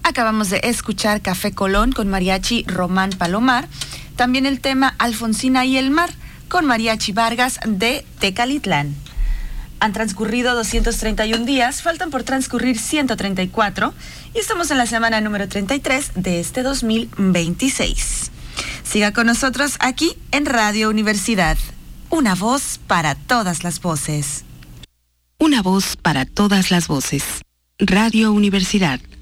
Acabamos de escuchar Café Colón con Mariachi Román Palomar. También el tema Alfonsina y el mar con Mariachi Vargas de Tecalitlán. Han transcurrido 231 días, faltan por transcurrir 134 y estamos en la semana número 33 de este 2026. Siga con nosotros aquí en Radio Universidad. Una voz para todas las voces. Una voz para todas las voces. Radio Universidad.